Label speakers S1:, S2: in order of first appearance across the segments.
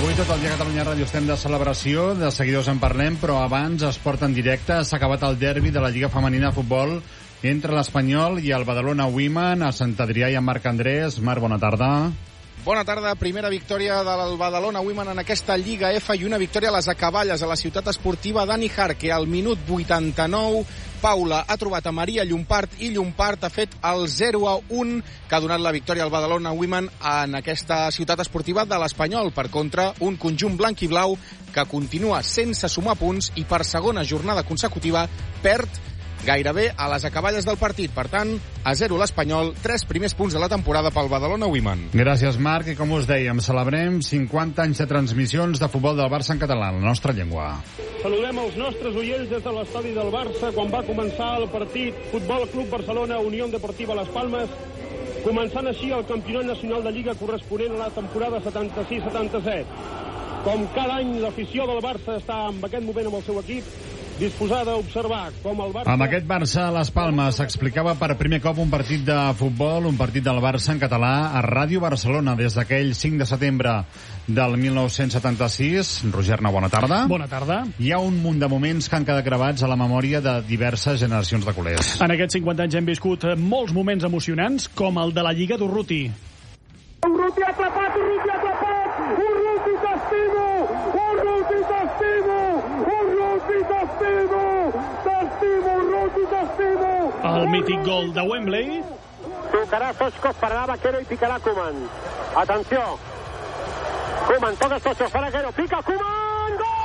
S1: Avui tot el dia a Catalunya Ràdio estem de celebració, de seguidors en parlem, però abans esport en directe. S'ha acabat el derbi de la Lliga Femenina de Futbol entre l'Espanyol i el Badalona Women a Sant Adrià i en Marc Andrés. Marc, bona tarda.
S2: Bona tarda. Primera victòria del Badalona Women en aquesta Lliga F i una victòria a les acaballes a la ciutat esportiva Dani Jarque. Al minut 89, Paula ha trobat a Maria Llompart i Llompart ha fet el 0-1 que ha donat la victòria al Badalona Women en aquesta ciutat esportiva de l'Espanyol. Per contra, un conjunt blanc i blau que continua sense sumar punts i per segona jornada consecutiva perd gairebé a les acaballes del partit. Per tant, a 0 l'Espanyol, 3 primers punts de la temporada pel Badalona Women.
S1: Gràcies, Marc. I com us dèiem, celebrem 50 anys de transmissions de futbol del Barça en català, en la nostra llengua.
S3: Saludem els nostres oients des de l'estadi del Barça quan va començar el partit Futbol Club Barcelona Unió Deportiva Las Palmes, començant així el campionat nacional de Lliga corresponent a la temporada 76-77. Com cada any, l'afició del Barça està en aquest moment amb el seu equip disposada a observar com el Barça...
S1: Amb aquest Barça a les Palmes s'explicava per primer cop un partit de futbol, un partit del Barça en català a Ràdio Barcelona des d'aquell 5 de setembre del 1976. Roger Arnau, bona tarda.
S4: Bona tarda.
S1: Hi ha un munt de moments que han quedat gravats a la memòria de diverses generacions de culers.
S4: En aquests 50 anys hem viscut molts moments emocionants, com el de la Lliga d'Urruti.
S3: Urruti atrapat, Urruti atrapat! Urruti t'estimo! Urruti t'estimo! Urruti t'estimo! T'estimo, Urruti t'estimo!
S4: El mític gol de Wembley.
S3: Tocarà Soscos, pararà Vaquero i picarà Koeman. Atenció! Koeman, toca Soscos, fa Vaquero, pica Koeman! Gol!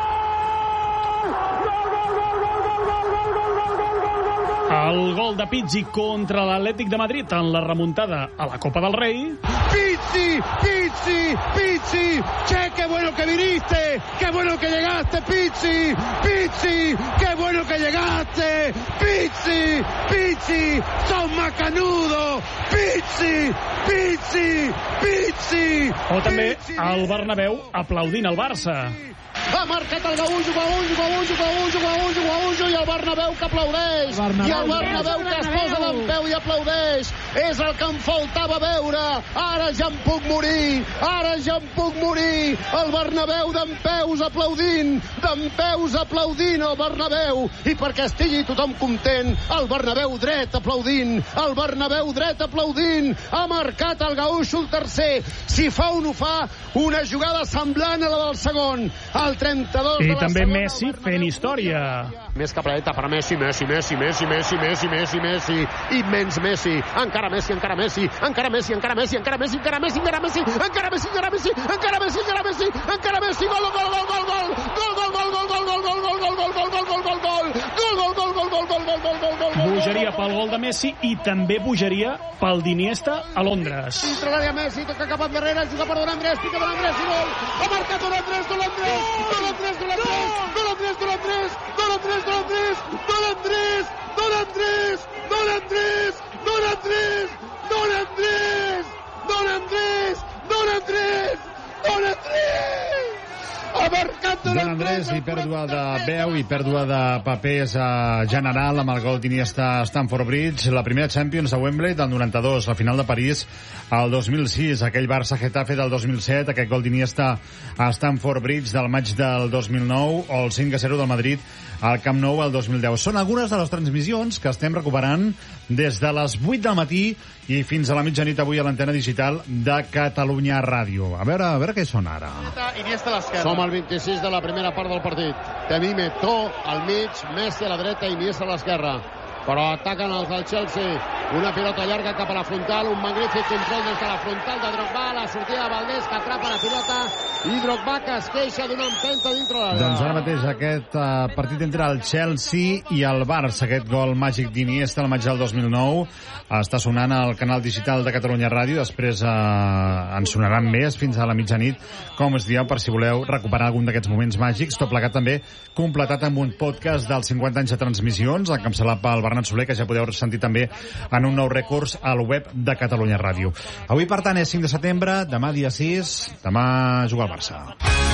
S3: Gol, gol, gol, gol, gol, gol, gol, gol, gol, gol, gol, gol, gol!
S4: El gol de Pizzi contra l'Atlètic de Madrid en la remuntada a la Copa del Rei.
S5: Pizzi, Pizzi, Pizzi, che, qué bueno que viniste, qué bueno que llegaste, Pizzi, Pizzi, qué bueno que llegaste, Pizzi, Pizzi, sos macanudo, Pizzi, Pizzi, Pizzi.
S4: O també el Bernabéu aplaudint el Barça.
S5: Ha marcat el Gaúcho i el Bernabéu que aplaudeix. I el Bernabéu que es posa d'empeu i aplaudeix. És el que em faltava veure. Ara ja em puc morir. Ara ja em puc morir. El Bernabéu d'empeus aplaudint. D'empeus aplaudint el Bernabéu. I perquè estigui tothom content, el Bernabéu dret aplaudint. El Bernabéu dret aplaudint. Ha marcat el Gaúcho el tercer. Si fa un ho fa, una jugada semblant a la del segon. El 32
S4: I
S5: de la
S4: també
S5: segona,
S4: Messi fent història.
S5: Més capradeta per Messi, Messi, immens Messi, encara Messi, encara Messi, encara Messi, encara Messi, encara Messi, encara Messi, encara Messi, encara Messi, encara Messi, encara Messi, encara Messi, encara Messi, gol, gol, gol, gol, gol, gol, gol, gol, gol, gol, gol, gol, gol, gol, gol, gol, gol, gol,
S4: Bogeria pel gol de Messi i també bogeria pel d'Iniesta a Londres.
S5: Dintre l'àrea Messi, toca cap endarrere, juga per Don Andrés, pica Don Andrés i gol. Ha marcat Don Andrés, Don Andrés, Don Andrés, Don Andrés, Don Andrés, Don Andrés, Don Andrés, Don Andrés, Don Andrés, Don Andrés, Don Andrés, Don Andrés, Don Andrés, Don Andrés, Don Andrés, Don Andrés. Ha marcat
S1: Don Andrés i pèrdua de veu i pèrdua de papers general amb el gol d'Iniesta a Stamford Bridge, la primera Champions a Wembley del 92, la final de París el 2006, aquell Barça-Getafe del 2007, aquest gol d'Iniesta a Stamford Bridge del maig del 2009 o el 5-0 del Madrid al Camp Nou el 2010. Són algunes de les transmissions que estem recuperant des de les 8 del matí i fins a la mitjanit avui a l'antena digital de Catalunya Ràdio. A veure què sona ara.
S5: Iniesta a l'esquerra. Som al 26 de la primera part del partit. Tenim Eto'o al mig, Messi a la dreta i Iniesta a l'esquerra. Però ataquen els del Chelsea. Una pilota llarga cap a la frontal, un magnífic control des de la frontal de Drogba, la sortida de Valdés que atrapa la pilota i Drogba que es queixa d'una empenta dintre l'àrea.
S1: Doncs ara mateix aquest partit entre el Chelsea i el Barça, aquest gol màgic d'Iniesta al maig del 2009 està sonant al canal digital de Catalunya Ràdio. Després en sonaran més fins a la mitjanit, com us dieu, per si voleu recuperar algun d'aquests moments màgics. Tot plegat també completat amb un podcast dels 50 anys de transmissions, encapçalat pel Bernat Soler, que ja podeu sentir també en un nou recurs al web de Catalunya Ràdio. Avui, per tant, és 5 de setembre, demà dia 6, demà juga el Barça.